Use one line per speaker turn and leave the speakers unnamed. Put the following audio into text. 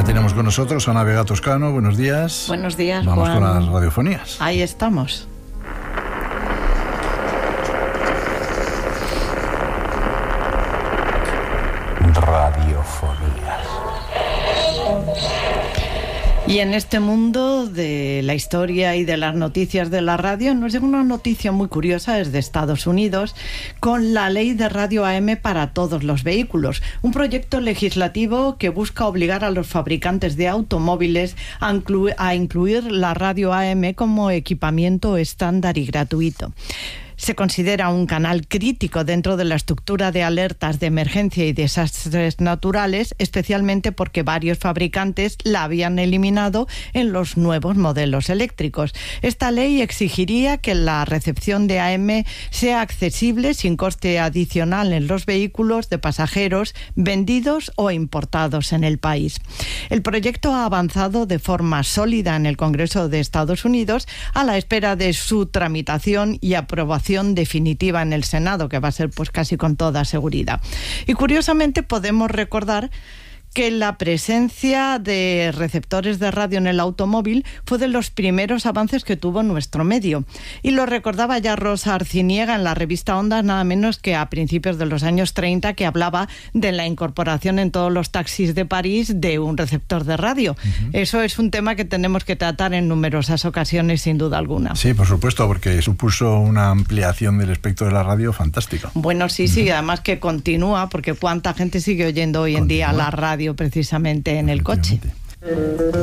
tenemos con nosotros a Ana Vega Toscano. Buenos días.
Buenos días,
Vamos
Juan.
con las radiofonías.
Ahí estamos.
Radiofonías.
Y en este mundo de la historia y de las noticias de la radio nos llega una noticia muy curiosa desde Estados Unidos con la ley de radio AM para todos los vehículos, un proyecto legislativo que busca obligar a los fabricantes de automóviles a incluir la radio AM como equipamiento estándar y gratuito. Se considera un canal crítico dentro de la estructura de alertas de emergencia y desastres naturales, especialmente porque varios fabricantes la habían eliminado en los nuevos modelos eléctricos. Esta ley exigiría que la recepción de AM sea accesible sin coste adicional en los vehículos de pasajeros vendidos o importados en el país. El proyecto ha avanzado de forma sólida en el Congreso de Estados Unidos a la espera de su tramitación y aprobación definitiva en el Senado, que va a ser pues casi con toda seguridad. Y curiosamente podemos recordar que la presencia de receptores de radio en el automóvil fue de los primeros avances que tuvo nuestro medio. Y lo recordaba ya Rosa Arciniega en la revista Ondas, nada menos que a principios de los años 30, que hablaba de la incorporación en todos los taxis de París de un receptor de radio. Eso es un tema que tenemos que tratar en numerosas ocasiones, sin duda alguna.
Sí, por supuesto, porque supuso una ampliación del espectro de la radio fantástica.
Bueno, sí, además que continúa, porque cuánta gente sigue oyendo hoy en día la radio precisamente en el coche.